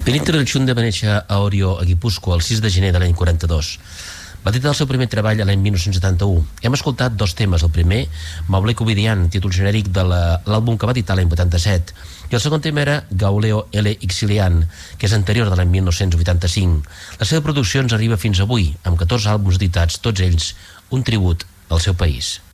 Benito Elxunde va néixer a Orio, a Guipúscoa, el 6 de gener de l'any 42. Va editar el seu primer treball a l'any 1971. Hem escoltat dos temes. El primer, Mauler Covidian, títol genèric de l'àlbum que va editar l'any 87. I el segon tema era Gauleo L. Ixilian, que és anterior de l'any 1985. La seva producció ens arriba fins avui, amb 14 àlbums editats, tots ells un tribut al seu país.